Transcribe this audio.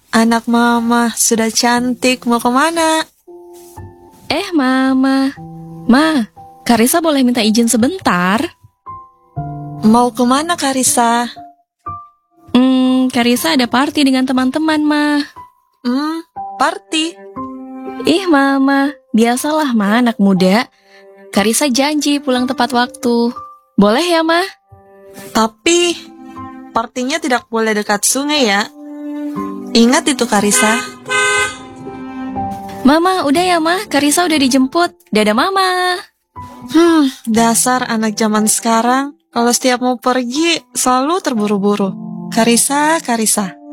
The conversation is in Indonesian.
Anak mama sudah cantik, mau kemana? Mama. Karissa boleh minta izin sebentar? Mau kemana Karissa? Karissa ada party dengan teman-teman, Ma. Party? Mama, biasalah, Ma, anak muda. Karissa janji pulang tepat waktu. Boleh ya, Ma? Tapi, partinya tidak boleh dekat sungai ya. Ingat itu Karissa. Mama, udah ya, Ma. Karissa udah dijemput. Dadah, Mama. Dasar anak zaman sekarang. Kalau setiap mau pergi, selalu terburu-buru. Karissa.